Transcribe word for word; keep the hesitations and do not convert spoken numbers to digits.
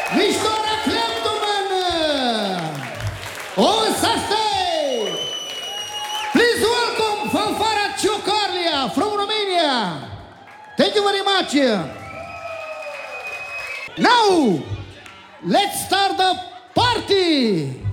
Miștora Kleptoman! On Sastay! Please welcome Fanfara Ciocarlia from Romania! Thank you very much! Now, let's start the party!